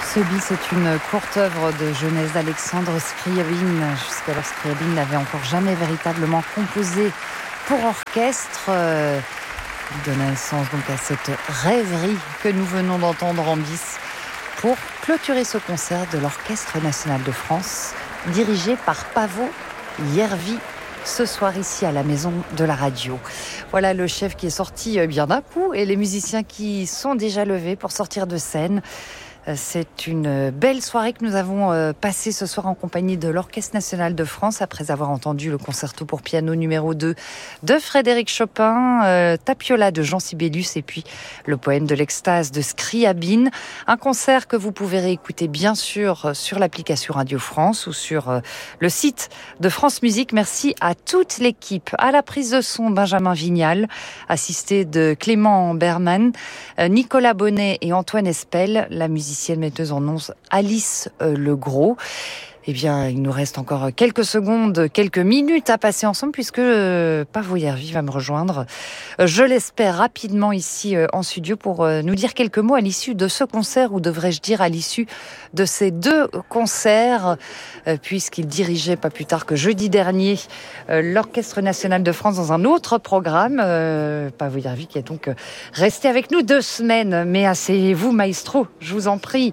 Varsovie, c'est une courte œuvre de jeunesse d'Alexandre Scriabine. Jusqu'alors, Scriabine n'avait encore jamais véritablement composé pour orchestre. Il donne naissance donc à cette rêverie que nous venons d'entendre en bis pour clôturer ce concert de l'Orchestre national de France, dirigé par Paavo Järvi, ce soir ici à la Maison de la Radio. Voilà le chef qui est sorti bien d'un coup et les musiciens qui sont déjà levés pour sortir de scène. C'est une belle soirée que nous avons passée ce soir en compagnie de l'Orchestre national de France après avoir entendu le concerto pour piano numéro 2 de Frédéric Chopin, Tapiola de Jean Sibelius et puis le poème de l'extase de Scriabine. Un concert que vous pouvez réécouter bien sûr sur l'application Radio France ou sur le site de France Musique. Merci à toute l'équipe. À la prise de son, Benjamin Vignal, assisté de Clément Berman, Nicolas Bonnet et Antoine Espel, la musicienne metteuse en ondes Alice Legros. Eh bien, il nous reste encore quelques secondes, quelques minutes à passer ensemble puisque Paavo Järvi va me rejoindre, je l'espère, rapidement ici en studio pour nous dire quelques mots à l'issue de ce concert, ou devrais-je dire à l'issue de ces deux concerts, puisqu'il dirigeait pas plus tard que jeudi dernier l'Orchestre national de France dans un autre programme. Paavo Järvi qui est donc resté avec nous 2 semaines. Mais asseyez-vous, maestro, je vous en prie.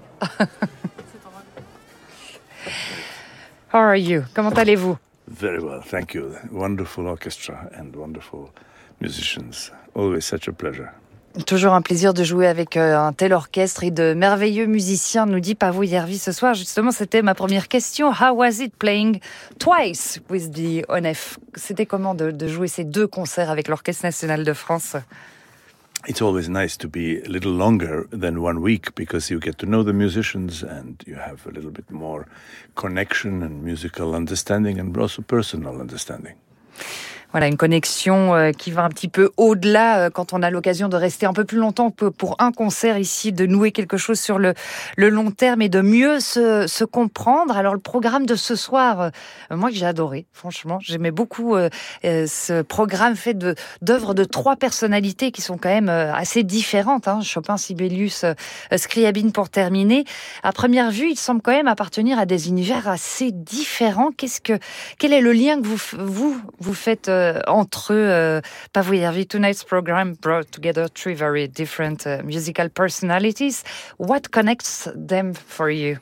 How are you? Comment allez-vous? Very well, thank you. Wonderful orchestra and wonderful musicians. Always such a pleasure. Toujours un plaisir de jouer avec un tel orchestre et de merveilleux musiciens, nous dit Paavo Järvi ce soir. Justement, c'était ma première question. How was it playing twice with the ONF? C'était comment de jouer ces 2 concerts avec l'Orchestre national de France? It's always nice to be a little longer than 1 week because you get to know the musicians and you have a little bit more connection and musical understanding and also personal understanding. Voilà, une connexion qui va un petit peu au-delà quand on a l'occasion de rester un peu plus longtemps pour un concert ici, de nouer quelque chose sur le long terme et de mieux se comprendre. Alors le programme de ce soir, moi que j'ai adoré, franchement, j'aimais beaucoup ce programme fait d'œuvres de 3 personnalités qui sont quand même assez différentes, hein. Chopin, Sibelius, Scriabine pour terminer. À première vue, il semble quand même appartenir à des univers assez différents. Quel est le lien que vous faites entre eux, Paavo Järvi? Tonight's program brought together 3 very different musical personalities. What connects them for you?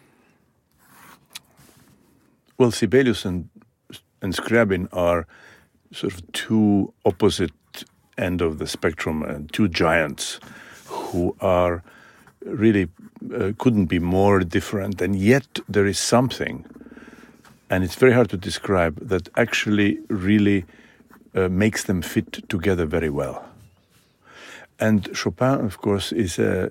Well, Sibelius and Scriabin are sort of 2 opposite end of the spectrum, and 2 giants who are really couldn't be more different, and yet there is something, and it's very hard to describe, that actually really makes them fit together very well. And Chopin, of course, is a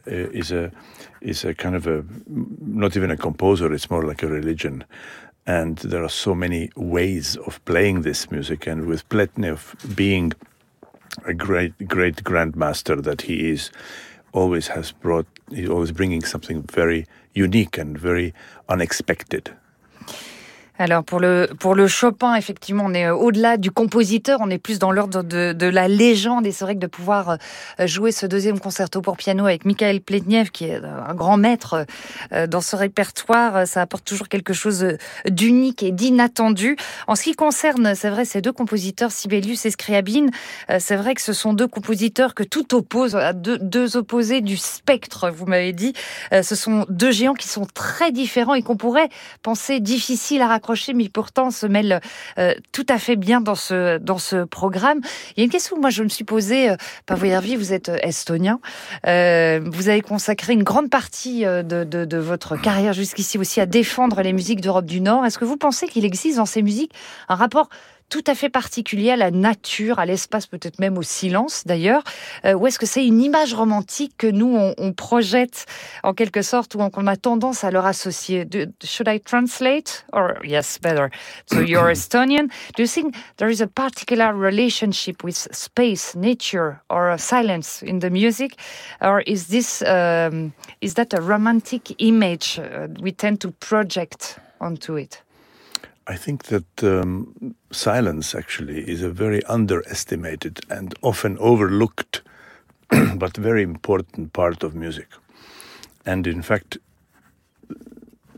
kind of not even a composer. It's more like a religion, and there are so many ways of playing this music. And with Pletnev being a great grandmaster that he is, he's always bringing something very unique and very unexpected. Alors pour le Chopin, effectivement, on est au-delà du compositeur, on est plus dans l'ordre de la légende, et c'est vrai que de pouvoir jouer ce 2e concerto pour piano avec Mikhail Pletnev, qui est un grand maître dans ce répertoire, ça apporte toujours quelque chose d'unique et d'inattendu. En ce qui concerne, c'est vrai, ces 2 compositeurs, Sibelius et Scriabine, c'est vrai que ce sont 2 compositeurs que tout oppose à 2 opposés du spectre, vous m'avez dit. Ce sont 2 géants qui sont très différents et qu'on pourrait penser difficiles à raccrocher, mais pourtant se mêlent tout à fait bien dans ce programme. Il y a une question que moi je me suis posée, Paavo Järvi, vous êtes estonien, vous avez consacré une grande partie de votre carrière jusqu'ici aussi à défendre les musiques d'Europe du Nord. Est-ce que vous pensez qu'il existe dans ces musiques un rapport tout à fait particulier à la nature, à l'espace, peut-être même au silence d'ailleurs, ou est-ce que c'est une image romantique que nous on projette en quelque sorte, ou qu'on a tendance à leur associer? Should I translate? Or yes, better. So you're Estonian. Do you think there is a particular relationship with space, nature, or silence in the music, or is that a romantic image we tend to project onto it? I think that silence actually is a very underestimated and often overlooked but very important part of music. And in fact,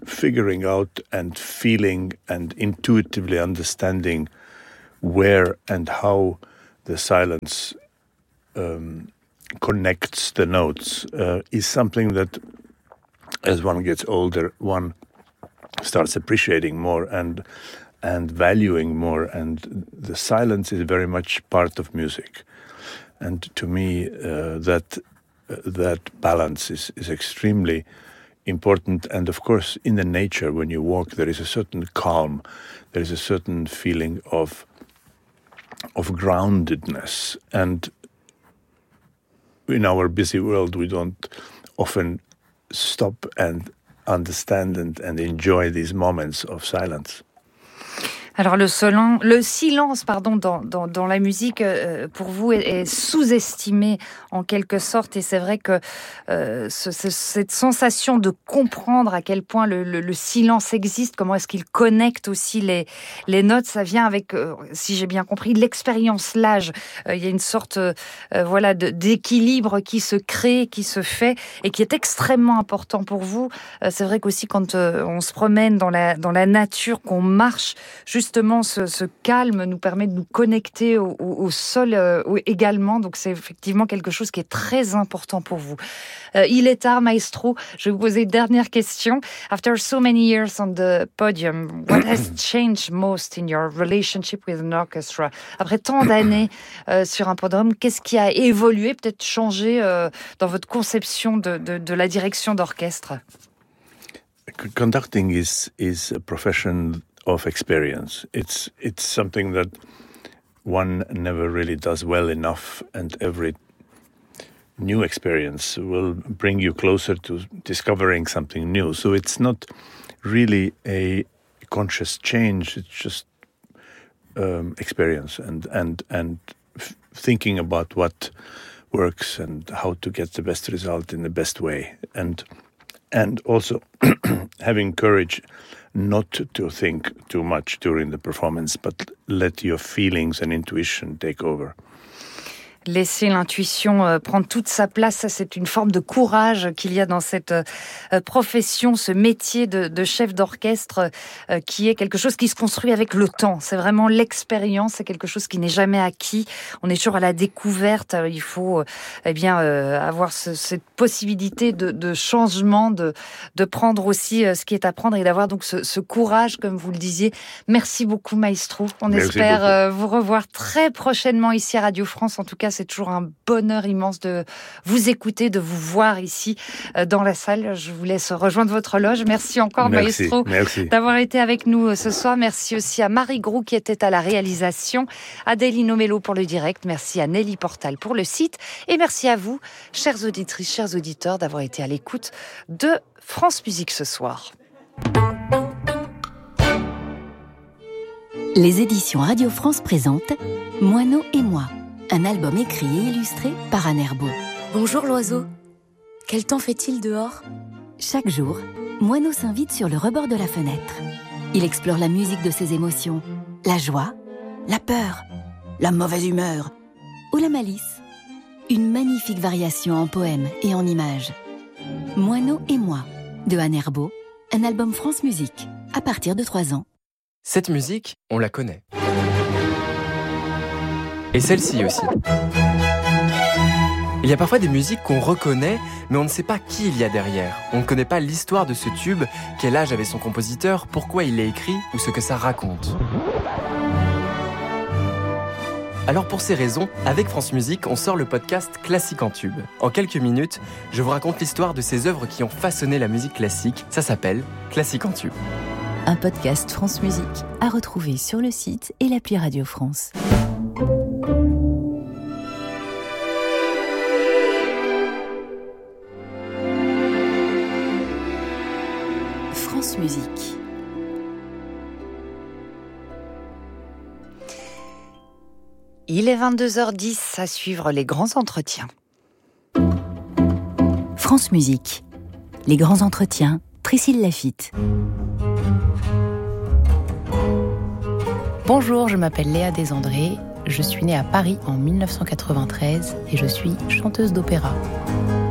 figuring out and feeling and intuitively understanding where and how the silence connects the notes is something that, as one gets older, one starts appreciating more and valuing more, and the silence is very much part of music. And to me, that balance is extremely important. And of course, in the nature, when you walk, there is a certain calm, there is a certain feeling of groundedness. And in our busy world, we don't often stop and understand and enjoy these moments of silence. Alors le silence dans la musique, pour vous, est sous-estimé en quelque sorte, et c'est vrai que cette sensation de comprendre à quel point le silence existe, comment est-ce qu'il connecte aussi les notes, ça vient avec, si j'ai bien compris, l'expérience, l'âge. Il y a une sorte d'équilibre qui se crée, qui se fait, et qui est extrêmement important pour vous. C'est vrai qu'aussi quand on se promène dans la nature, qu'on marche, justement ce calme nous permet de nous connecter au sol également. Donc c'est effectivement quelque chose qui est très important pour vous. Il est tard, maestro. Je vais vous poser une dernière question. After so many years on the podium, what has changed most in your relationship with an orchestra? Après tant d'années sur un podium, qu'est-ce qui a évolué, peut-être changé dans votre conception de la direction d'orchestre? Conducting is a profession of experience. It's something that one never really does well enough, and every new experience will bring you closer to discovering something new. So it's not really a conscious change, it's just experience and thinking about what works and how to get the best result in the best way, and also having courage not to think too much during the performance, but let your feelings and intuition take over. Laisser l'intuition prendre toute sa place, ça c'est une forme de courage qu'il y a dans cette profession, ce métier de chef d'orchestre qui est quelque chose qui se construit avec le temps. C'est vraiment l'expérience, c'est quelque chose qui n'est jamais acquis. On est toujours à la découverte. Il faut avoir cette possibilité de changement, de prendre aussi ce qui est à prendre et d'avoir donc ce courage, comme vous le disiez. Merci beaucoup, maestro. On espère vous revoir très prochainement ici à Radio France. En tout cas, c'est toujours un bonheur immense de vous écouter, de vous voir ici dans la salle. Je vous laisse rejoindre votre loge. Merci encore, maestro, d'avoir été avec nous ce soir. Merci aussi à Marie Groux qui était à la réalisation, Adèle Mello pour le direct. Merci à Nelly Portal pour le site. Et merci à vous, chères auditrices, chers auditeurs, d'avoir été à l'écoute de France Musique ce soir. Les éditions Radio France présentent Moineau et moi, un album écrit et illustré par Anne Herbeau. Bonjour l'oiseau, quel temps fait-il dehors? Chaque jour, Moineau s'invite sur le rebord de la fenêtre. Il explore la musique de ses émotions, la joie, la peur, la mauvaise humeur ou la malice. Une magnifique variation en poèmes et en images. Moineau et moi, de Anne Herbeau, un album France Musique, à partir de 3 ans. Cette musique, on la connaît. Et celle-ci aussi. Il y a parfois des musiques qu'on reconnaît, mais on ne sait pas qui il y a derrière. On ne connaît pas l'histoire de ce tube, quel âge avait son compositeur, pourquoi il l'a écrit ou ce que ça raconte. Alors pour ces raisons, avec France Musique, on sort le podcast Classique en tube. En quelques minutes, je vous raconte l'histoire de ces œuvres qui ont façonné la musique classique. Ça s'appelle Classique en tube. Un podcast France Musique à retrouver sur le site et l'appli Radio France. France Musique. Il est 22h10 à suivre les grands entretiens. France Musique. Les grands entretiens, Priscille Laffitte. Bonjour, je m'appelle Léa Desandré, je suis née à Paris en 1993 et je suis chanteuse d'opéra.